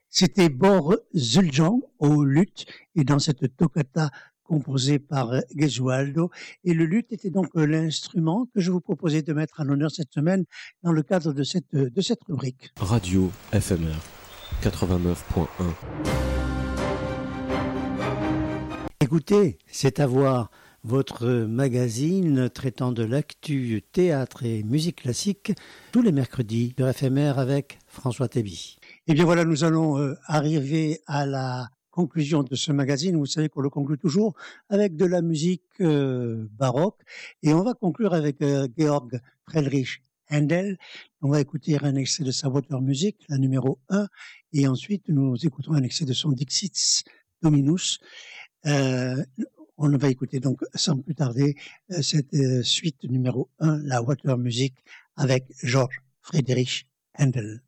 C'était Bor Zuljan au luth et dans cette toccata composée par Gesualdo. Et le luth était donc l'instrument que je vous proposais de mettre en honneur cette semaine dans le cadre de cette rubrique. Radio FMR 89.1. Écoutez, c'est à voir votre magazine traitant de l'actu théâtre et musique classique tous les mercredis de FMR avec François Théby. Et bien voilà, nous allons arriver à la conclusion de ce magazine. Vous savez qu'on le conclut toujours avec de la musique baroque. Et on va conclure avec Georg Friedrich Händel. On va écouter un extrait de sa Water Music, la numéro 1. Et ensuite, nous écouterons un extrait de son Dixit Dominus. On va écouter donc sans plus tarder cette suite numéro 1, la Water Music avec Georg Friedrich Händel.